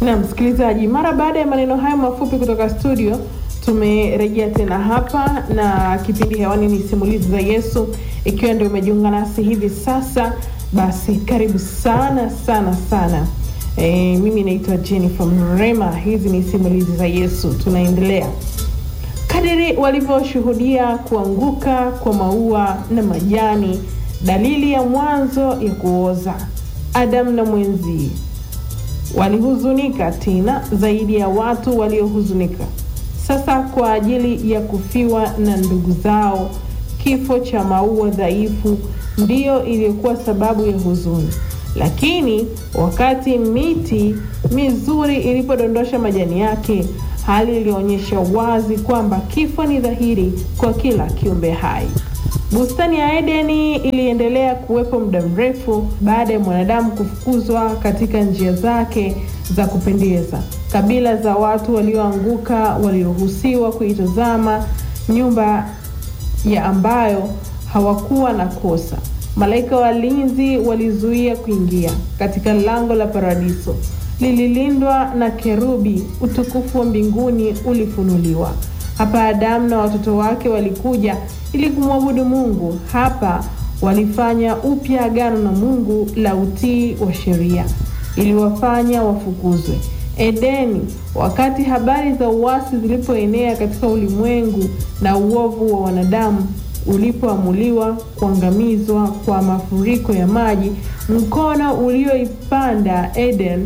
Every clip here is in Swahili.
Na msikilizaji, mara baada ya maneno hayo mafupi kutoka studio, tumerejea tena hapa na kipindi hewani ni Simulizi za Yesu. Ikiwa ndio umejiunga nasi hivi sasa, basi karibu sana sana sana. Mimi naitwa Jennifer Mrema. Hizi ni Simulizi za Yesu. Tunaendelea. Kadiri walivyoshuhudia kuanguka kwa maua na majani, dalili ya mwanzo ya kuoza, Adam na mwenzi walihuzunika tena zaidi ya watu waliohuzunika sasa kwa ajili ya kufiwa na ndugu zao. Kifo cha maua dhaifu ndiyo iliyokuwa sababu ya huzuni. Lakini wakati miti mizuri ilipodondosha majani yake, hali ilionyesha wazi kwamba kifo ni dhahiri kwa kila kiumbe hai. Bustani ya Edeni iliendelea kuwepo muda mrefu baada ya mwanadamu kufukuzwa katika njia zake za kupendeza. Kabila za watu walioanguka waliruhusiwa kuitazama nyumba ya ambayo hawakuwa na kosa. Malaika walinzi walizuia kuingia katika lango la paradiso. Lililindwa na kerubi. Utukufu wa mbinguni ulifunuliwa. Hapa Adamu na watoto wake walikuja ili kumwabudu Mungu. Hapa walifanya upya agano na Mungu la utii wa sheria, iliwafanya wafukuzwe Edeni. Wakati habari za uasi zilipoenea katika ulimwengu na uovu wa wanadamu ulipoamuliwa kuangamizwa kwa mafuriko ya maji, mkono ulioipanda Eden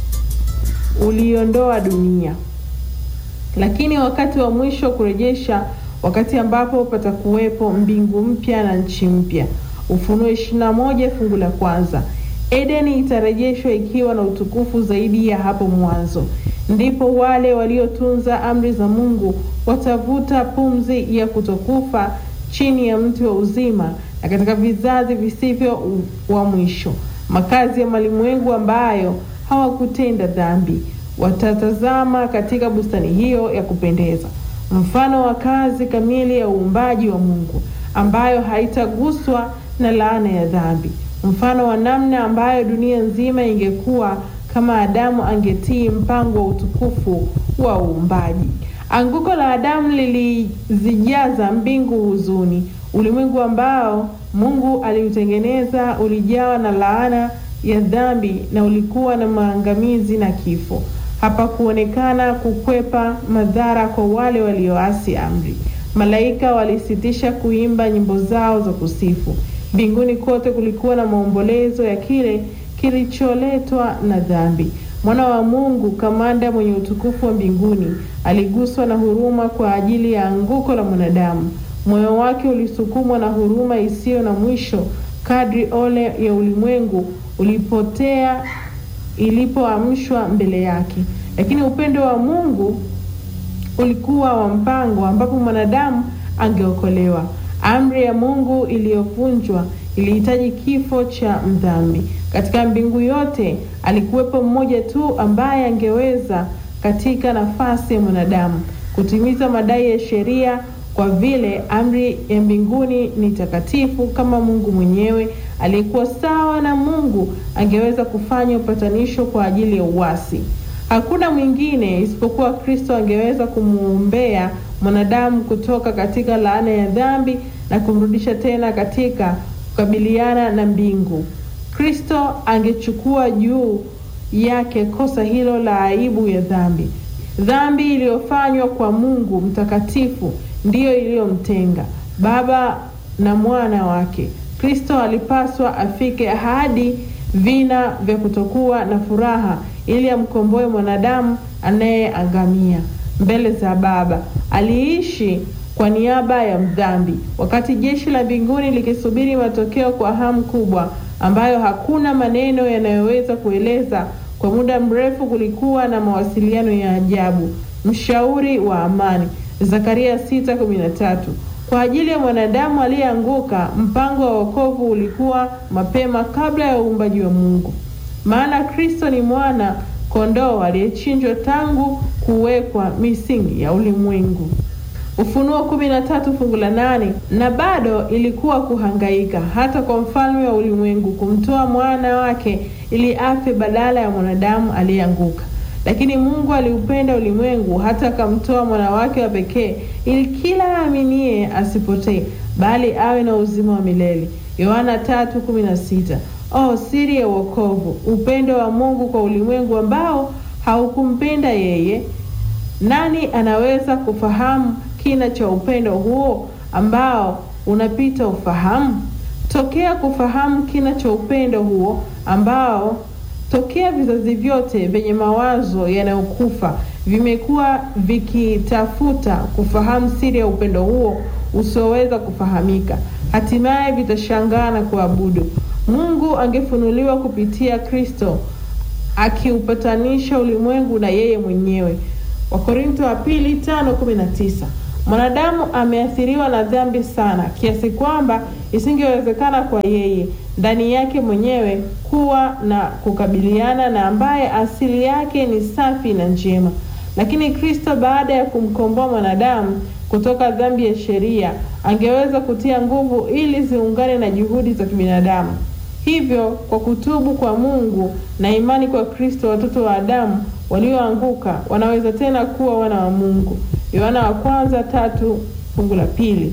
uliondoa dunia. Lakini wakati wa mwisho kurejesha, wakati ambapo patakuwepo mbingu mpya na nchi mpya. Ufunuo 21 fungu la kwanza. Edeni itarejeshwa ikiwa na utukufu zaidi ya hapo mwanzo. Ndipo wale waliotunza amri za Mungu watavuta pumzi ya kutokufa chini ya mti wa uzima, na katika vizazi visivyo wa mwisho, makazi ya malimwengu ambayo hawakutenda dhambi, watatazama katika bustani hiyo ya kupendeza, mfano wa kazi kamili ya uumbaji wa Mungu ambayo haitaguswa na laana ya dhambi, mfano wa namna ambayo dunia nzima ingekuwa kama Adamu angetii mpango wa utukufu wa uumbaji. Anguko la Adamu lilizijaza mbingu huzuni. Ulimwengu ambao Mungu aliutengeneza ulijawa na laana ya dhambi na ulikuwa na maangamizi na kifo. Hapa kuonekana kukwepa madhara kwa wale walioasi amri. Malaika walisitisha kuimba nyimbo zao za kusifu. Mbinguni kote kulikuwa na maombolezo ya kile kilicholetwa na dhambi. Mwana wa Mungu, kamanda mwenye utukufu wa mbinguni, aliguswa na huruma kwa ajili ya anguko la mwanadamu. Moyo wake ulisukumwa na huruma isiyo na mwisho kadri ole ya ulimwengu ulipotea ilipoamshwa mbele yake. Lakini upendo wa Mungu ulikuwa wa mpango ambapo mwanadamu angeokolewa. Amri ya Mungu iliyovunjwa ilihitaji kifo cha mdhambi. Katika mbingu yote alikuwepo mmoja tu ambaye angeweza katika nafasi ya mwanadamu kutimiza madai ya sheria, kwa vile amri ya mbinguni ni takatifu kama Mungu mwenyewe. Aliyekuwa sawa na Mungu angeweza kufanya upatanisho kwa ajili ya uasi. Hakuna mwingine isipokuwa Kristo angeweza kumuombea mwanadamu kutoka katika laana ya dhambi na kumrudisha tena katika kukabiliana na mbingu. Kristo angechukua juu yake kosa hilo la aibu ya dhambi. Dhambi iliyofanywa kwa Mungu mtakatifu ndiyo iliyomtenga Baba na mwana wake. Kristo alipaswa afike hadi vina vya kutokuwa na furaha ili amkomboe mwanadamu anayeangamia mbele za Baba. Aliishi kwa niaba ya mdhambi, wakati jeshi la mbinguni likisubiri matokeo kwa hamu kubwa ambayo hakuna maneno yanayoweza kueleza. Kwa muda mrefu kulikuwa na mawasiliano ya ajabu. Mshauri wa amani, Zakaria 6:13. Kwa ajili ya mwanadamu aliyeanguka, mpango wa wokovu ulikuwa mapema kabla ya uumbaji wa Mungu. Maana Kristo ni mwana kondoo aliyechinjwa tangu kuwekwa misingi ya ulimwengu. Ufunuo 13 fungu la 8. Na bado ilikuwa kuhangaika hata kwa mfalme wa ulimwengu kumtoa mwana wake ili afe badala ya mwanadamu aliyeanguka. Lakini Mungu aliupenda ulimwengu hata akamtoa mwana wake wa pekee, ili kila aaminie asipotee, bali awe na uzima wa milele. Yohana 3:16. Siri ya wokovu, upendo wa Mungu kwa ulimwengu ambao haukumpenda yeye. Nani anaweza kufahamu kina cha upendo huo ambao unapita ufahamu? Tokea kufahamu kina cha upendo huo ambao tokea vizazi vyote vyenye mawazo yanayokufa vimekuwa vikitafuta kufahamu siri ya upendo huo usioweza kufahamika, hatimaye vitashangaa na kuabudu. Mungu angefunuliwa kupitia Kristo, akiupatanisha ulimwengu na yeye mwenyewe. Wakorintho wa pili 5:19. Mwanadamu ameathiriwa na dhambi sana kiasi kwamba isingewezekana kwa yeye ndani yake mwenyewe kuwa na kukabiliana na ambaye asili yake ni safi na njema. Lakini Kristo, baada ya kumkomboa mwanadamu kutoka dhambi ya sheria, angeweza kutia nguvu ili ziungane na juhudi za kibinadamu. Hivyo kwa kutubu kwa Mungu na imani kwa Kristo, watoto wa Adamu walioanguka wanaweza tena kuwa wana wa Mungu. Yohana wa kwanza 3:2.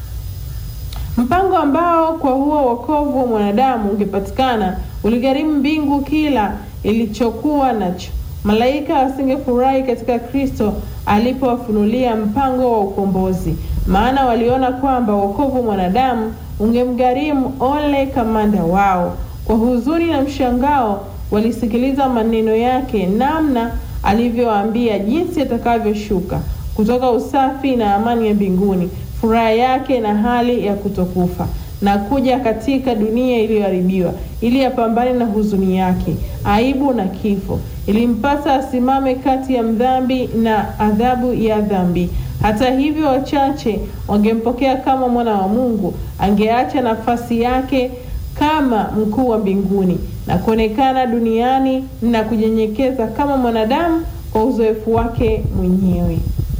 Mpango ambao kwa huo wokovu wa mwanadamu ungepatikana uligharimu mbingu kila ilichokuwa nacho. Malaika wasingefurahi katika Kristo alipowafunulia mpango wa ukombozi, maana waliona kwamba wokovu mwanadamu ungemgharimu ole kamanda wao. Kwa huzuni na mshangao walisikiliza maneno yake, namna alivyowaambia jinsi atakavyoshuka kutoka usafi na amani ya mbinguni, furaha yake na hali ya kutokufa, na kuja katika dunia iliyoharibiwa ili apambane na huzuni yake, aibu na kifo. Ilimpasa asimame kati ya mdhambi na adhabu ya dhambi. Hata hivyo, wachache wangempokea kama mwana wa Mungu. Angeacha nafasi yake kama mkuu wa mbinguni na kuonekana duniani na kunyenyekeza kama mwanadamu kwa uzoefu wake mwenyewe.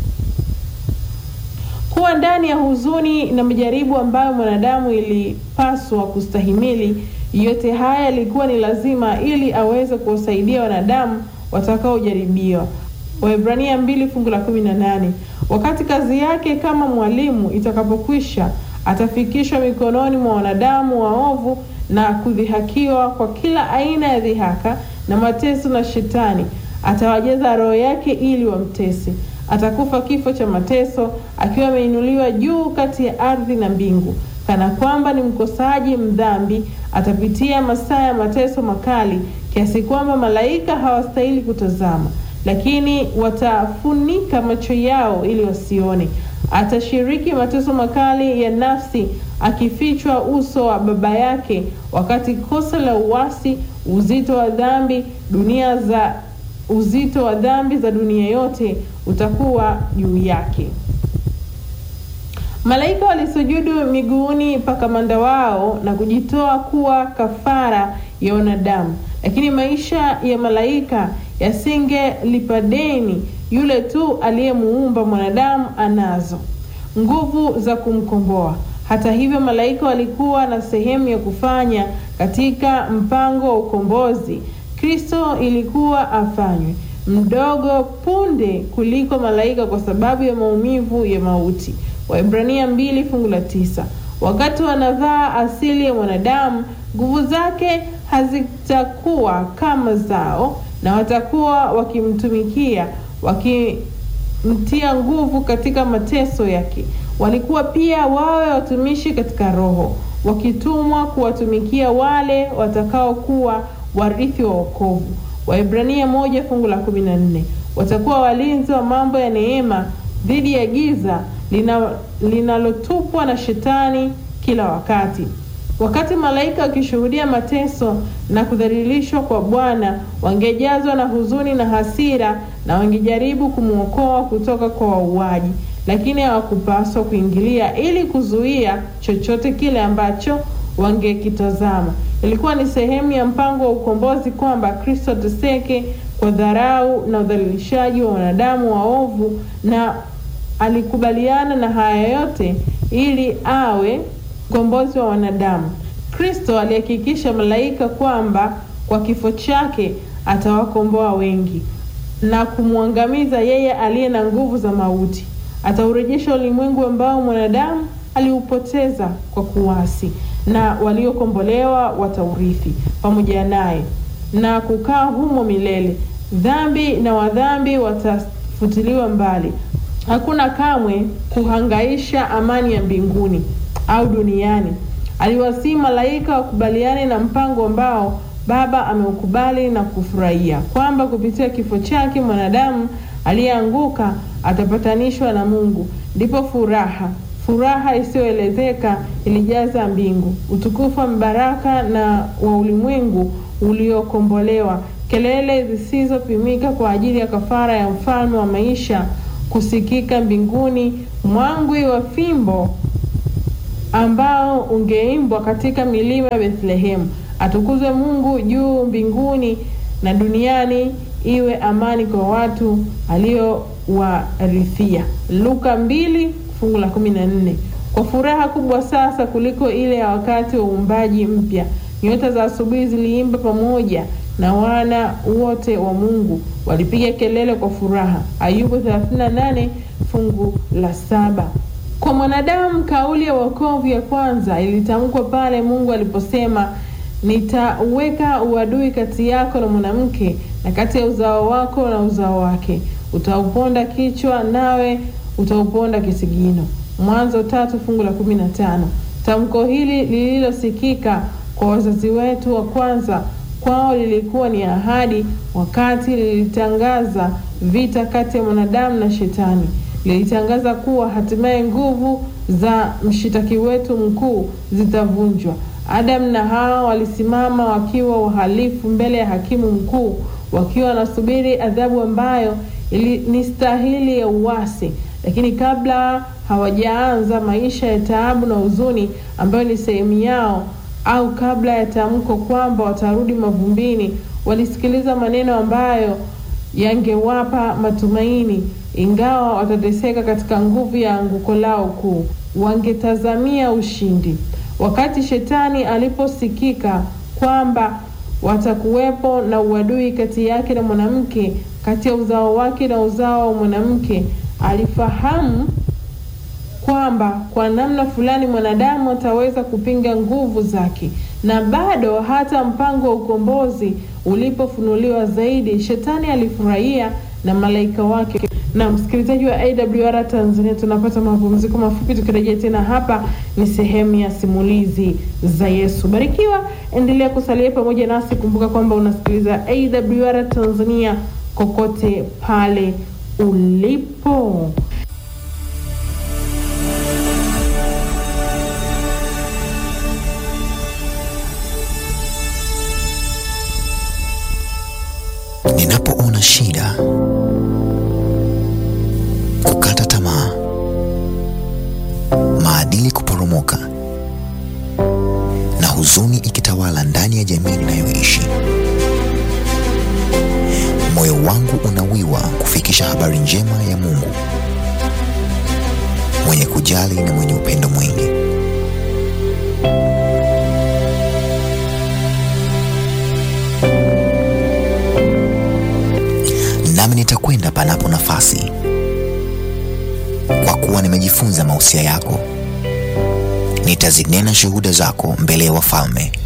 Kuwa ndani ya huzuni na majaribu ambayo mwanadamu ilipaswa kustahimili, yote haya yalikuwa ni lazima ili aweze kuwasaidia wanadamu watakaojaribiwa. Waebrania 2:18. Wakati kazi yake kama mwalimu itakapokwisha, atafikishwa mikononi mwa wanadamu waovu na kudhihakiwa kwa kila aina ya dhihaka na mateso na Shetani. Atawajaza roho yake ili wamtese. Atakufa kifo cha mateso akiwa ameinuliwa juu kati ya ardhi na mbingu, kana kwamba ni mkosaji mdhambi. Atapitia masaa ya mateso makali kiasi kwamba malaika hawastahili kutazama, lakini watafunika macho yao ili wasione. Atashiriki mateso makali ya nafsi, akifichwa uso wa Baba yake, wakati kosa la uasi, uzito wa dhambi za dunia yote utakuwa juu yake. Malaika walisujudu miguuni pa kamanda wao na kujitoa kuwa kafara ya wanadamu. Lakini maisha ya malaika yasingelipa deni. Yule tu aliyemuumba mwanadamu anazo nguvu za kumkomboa. Hata hivyo, malaika walikuwa na sehemu ya kufanya katika mpango wa ukombozi. Kristo ilikuwa afanywe mdogo punde kuliko malaika kwa sababu ya maumivu ya mauti. Waebrania 2:9. Wakati wanavaa asili ya mwanadamu, nguvu zake hazitakuwa kama zao, na watakuwa wakimtumikia, wakimtia nguvu katika mateso yake. Walikuwa pia wawe watumishi katika roho, wakitumwa kuwatumikia wale watakao kuwa warithi wa wokovu. Waebrania 1:14. Watakuwa walinzi wa mambo ya neema dhidi ya giza linalotupwa na Shetani kila wakati. Wakati malaika wakishuhudia mateso na kudhalilishwa kwa Bwana, wangejazwa na huzuni na hasira na wangejaribu kumwokoa kutoka kwa wauaji, lakini hawakupaswa kuingilia ili kuzuia chochote kile ambacho wangekitazama. Ilikuwa ni sehemu ya mpango wa ukombozi kwamba Kristo ateseke kwa dharau na udhalilishaji wa wanadamu waovu, na alikubaliana na haya yote ili awe mkombozi wa wanadamu. Kristo alihakikisha malaika kwamba kwa kifo chake atawakomboa wengi. na kumwangamiza yeye aliye na nguvu za mauti. Ataurejesha ulimwengu ambao mwanadamu aliupoteza kwa kuasi, na waliokombolewa wataurithi pamoja naye na kukaa humo milele. Dhambi na wadhambi watafutiliwa mbali. Hakuna kamwe kuhangaisha amani ya mbinguni au duniani. Aliwasihi malaika wakubaliane na mpango ambao Baba ameukubali na kufurahia, kwamba kupitia kifo chake mwanadamu aliyeanguka atapatanishwa na Mungu. Ndipo furaha isiyoelezeka ilijaza mbingu. Utukufu, mbaraka na wa ulimwengu uliokombolewa. Kelele zisizopimika kwa ajili ya kafara ya mfalme wa maisha kusikika mbinguni. Mwangwi wa fimbo ambao ungeimbwa katika milima ya Bethlehemu. Atukuzwe Mungu juu mbinguni, na duniani iwe amani kwa watu aliowarithia. Luka 2:14. Kwa furaha kubwa sasa kuliko ile ya wakati wa uumbaji mpya, nyota za asubuhi ziliimba pamoja na wana wote wa Mungu walipiga kelele kwa furaha. Ayubu 38:7. Kwa mwanadamu, kauli ya wokovu ya kwanza ilitamkwa pale Mungu aliposema, nitaweka uadui kati yako na mwanamke na kati ya uzao wako na uzao wake. Utauponda kichwa nawe utauponda kisigino. Mwanzo 3:15. Tamko hili lililosikika kwa wazazi wetu wa kwanza, kwao lilikuwa ni ahadi wakati lilitangaza vita kati ya mwanadamu na Shetani. Lilitangaza kuwa hatimaye nguvu za mshitaki wetu mkuu zitavunjwa. Adam na Hawa walisimama wakiwa wahalifu mbele ya hakimu mkuu, wakiwa wanasubiri adhabu ambayo ni stahili ya uasi. Lakini kabla hawajaanza maisha ya taabu na huzuni ambayo ni sehemu yao, au kabla ya tamko kwamba watarudi mavumbini, walisikiliza maneno ambayo yangewapa matumaini. Ingawa watateseka katika nguvu ya anguko lao kuu, wangetazamia ushindi. Wakati Shetani aliposikika kwamba watakuwepo na uadui kati yake na mwanamke, kati ya uzao wake na uzao wa mwanamke, alifahamu kwamba kwa namna fulani mwanadamu ataweza kupinga nguvu zake. Na bado hata mpango wa ukombozi ulipofunuliwa zaidi, Shetani alifurahia na malaika wake. Na msikilizaji wa AWR Tanzania, tunapata mapumziko mafupi. Tukirejea tena hapa ni sehemu ya simulizi za Yesu. Barikiwa, endelea kusalia pamoja nasi. Kumbuka kwamba unasikiliza AWR Tanzania kokote pale ulipo. Ninapoona shida, kukata tamaa, maadili kuporomoka na huzuni ikitawala ndani ya jamii ninayoishi, moyo wangu unawiwa kufikisha habari njema ya Mungu mwenye kujali na mwenye upendo mwingi. Nami nitakwenda panapo nafasi, kwa kuwa nimejifunza mausia yako. Nitazinena shuhuda zako mbele ya wafalme.